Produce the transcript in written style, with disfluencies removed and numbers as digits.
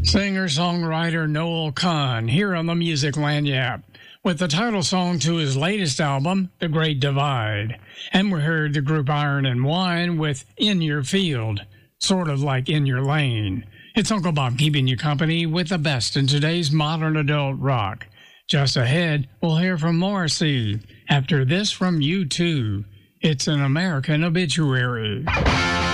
Singer-songwriter Noel Kahn here on the Music Lanyap with the title song to his latest album, The Great Divide. And we heard the group Iron and Wine with In Your Field, sort of like In Your Lane. It's Uncle Bob keeping you company with the best in today's modern adult rock. Just ahead, we'll hear from Morrissey. After this from U2, it's an American Obituary.